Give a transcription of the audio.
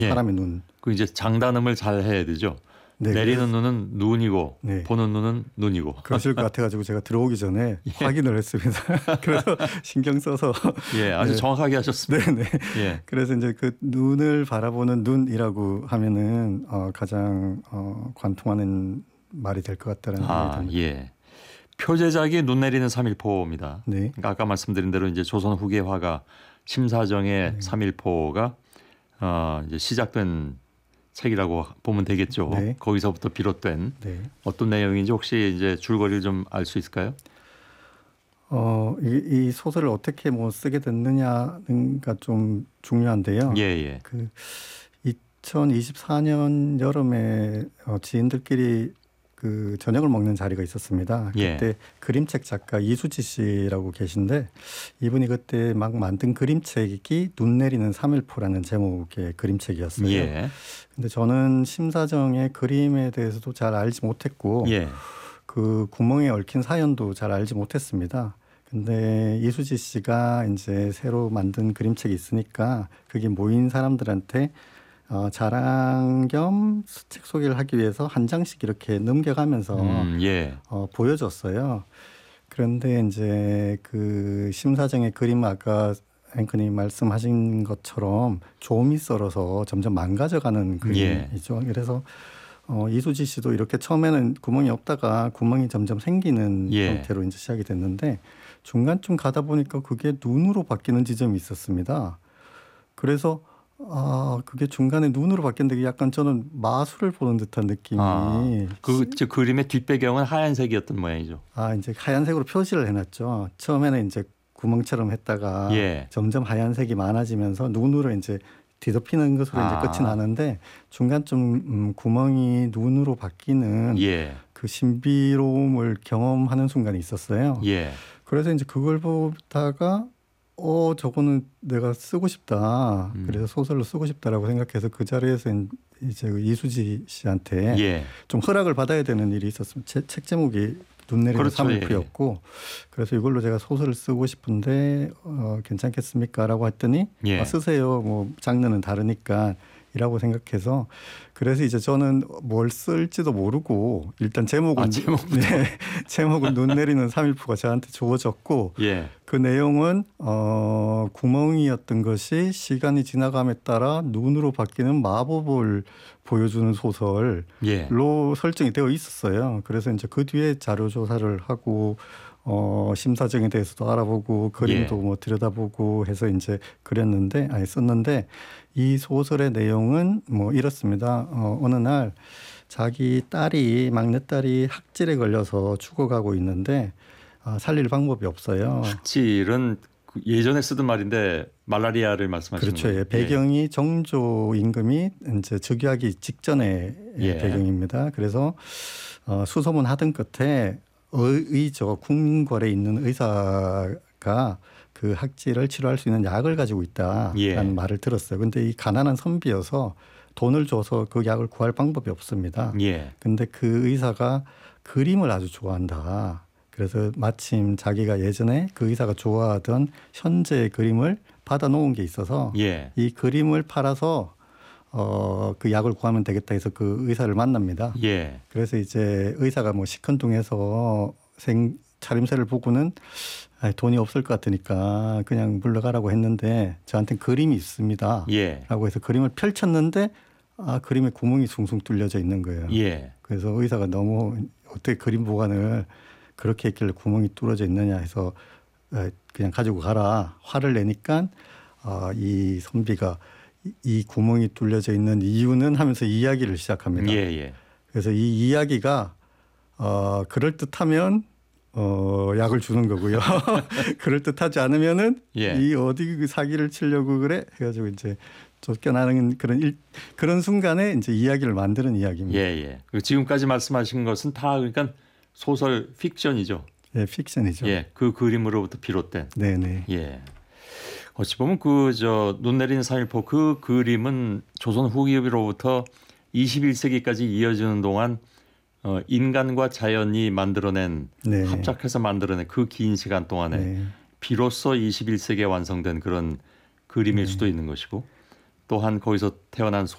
예. 사람의 눈. 그 이제 장단음을 잘 해야 되죠. 네, 내리는 눈은 눈이고 네. 보는 눈은 눈이고. 그러실 것 같아가지고 제가 들어오기 전에 예. 확인을 했습니다. 그래서 신경 써서 예, 아주 네. 정확하게 하셨습니다. 네네. 예. 그래서 이제 그 눈을 바라보는 눈이라고 하면은 가장 관통하는 말이 될 것 같다는 생각이 듭니다. 예. 표제작이 눈 내리는 3.1포입니다. 네. 그러니까 아까 말씀드린 대로 이제 조선 후기 화가 심사정의 3.1포가 이제 시작된 책이라고 보면 되겠죠. 네. 거기서부터 비롯된 네. 어떤 내용인지 혹시 이제 줄거리를 좀 알 수 있을까요? 이 소설을 어떻게 쓰게 됐느냐가 좀 중요한데요. 예, 예. 그 2024년 여름에 지인들끼리 그 저녁을 먹는 자리가 있었습니다. 예. 그때 그림책 작가 이수지 씨라고 계신데 이분이 그때 막 만든 그림책이 눈 내리는 3.1포라는 제목의 그림책이었어요. 예. 근데 저는 심사정의 그림에 대해서도 잘 알지 못했고 예. 그 구멍에 얽힌 사연도 잘 알지 못했습니다. 근데 이수지 씨가 이제 새로 만든 그림책이 있으니까 그게 모인 사람들한테 자랑 겸 책 소개를 하기 위해서 한 장씩 이렇게 넘겨가면서 예. 보여줬어요. 그런데 이제 그 심사정의 그림 아까 앵커님 말씀하신 것처럼 조미 썰어서 점점 망가져가는 그림이죠. 그래서 이수지 씨도 이렇게 처음에는 구멍이 없다가 구멍이 점점 생기는 형태로 이제 시작이 됐는데 중간쯤 가다 보니까 그게 눈으로 바뀌는 지점이 있었습니다. 그래서 그게 중간에 눈으로 바뀌는데 약간 저는 마술을 보는 듯한 느낌이. 그 그림의 뒷배경은 하얀색이었던 모양이죠. 이제 하얀색으로 표시를 해놨죠. 처음에는 이제 구멍처럼 했다가 점점 하얀색이 많아지면서 눈으로 이제 뒤덮이는 것으로 이제 끝이 나는데 중간쯤 구멍이 눈으로 바뀌는 그 신비로움을 경험하는 순간이 있었어요. 그래서 이제 그걸 보다가 저거는 내가 쓰고 싶다. 그래서 소설로 쓰고 싶다라고 생각해서 그 자리에서 이제 이수지 씨한테 좀 허락을 받아야 되는 일이 있었습니다. 책 제목이 눈 내리는 3.1포였고 그래서 이걸로 제가 소설을 쓰고 싶은데 괜찮겠습니까? 라고 했더니 쓰세요. 장르는 다르니까 이라고 생각해서 그래서 이제 저는 뭘 쓸지도 모르고 일단 제목은 제목은 눈 내리는 3.1포가 저한테 주어졌고 그 내용은 구멍이었던 것이 시간이 지나감에 따라 눈으로 바뀌는 마법을 보여주는 소설로 설정이 되어 있었어요. 그래서 이제 그 뒤에 자료 조사를 하고 심사정에 대해서도 알아보고 그림도 들여다보고 해서 이제 썼는데 이 소설의 내용은 이렇습니다. 어느 날 자기 막내딸이 학질에 걸려서 죽어가고 있는데 살릴 방법이 없어요. 학질은 예전에 쓰던 말인데 말라리아를 말씀하시는 거예요. 그렇죠. 배경이 정조 임금이 이제 즉위하기 직전의 배경입니다. 그래서 수소문 하던 끝에 궁궐에 있는 의사가 그 학질을 치료할 수 있는 약을 가지고 있다라는 말을 들었어요. 그런데 이 가난한 선비여서 돈을 줘서 그 약을 구할 방법이 없습니다. 그런데 그 의사가 그림을 아주 좋아한다. 그래서 마침 자기가 예전에 그 의사가 좋아하던 현재의 그림을 받아 놓은 게 있어서 이 그림을 팔아서 그 약을 구하면 되겠다 해서 그 의사를 만납니다. 그래서 이제 의사가 시큰둥해서 차림새를 보고는 돈이 없을 것 같으니까 그냥 물러가라고 했는데 저한테는 그림이 있습니다. 라고 해서 그림을 펼쳤는데 그림에 구멍이 숭숭 뚫려져 있는 거예요. 그래서 의사가 너무 어떻게 그림 보관을 그렇게 했길래 구멍이 뚫어져 있느냐 해서 그냥 가지고 가라. 화를 내니까 이 선비가 이 구멍이 뚫려져 있는 이유는 하면서 이야기를 시작합니다. 그래서 이 이야기가 그럴듯하면 약을 주는 거고요. 그럴듯하지 않으면은 이 어디 사기를 치려고 그래 해가지고 이제 쫓겨나는 그런 순간에 이제 이야기를 만드는 이야기입니다. 지금까지 말씀하신 것은 다 그러니까 소설 픽션이죠. 픽션이죠. 그 그림으로부터 비롯된. 네네. 어찌 보면 눈 내리는 3.1포 그 그림은 조선 후기로부터 21세기까지 이어지는 동안 인간과 자연이 만들어낸 합작해서 만들어낸 그 긴 시간 동안에 비로소 21세기에 완성된 그런 그림일 수도 있는 것이고 또한 거기서 태어난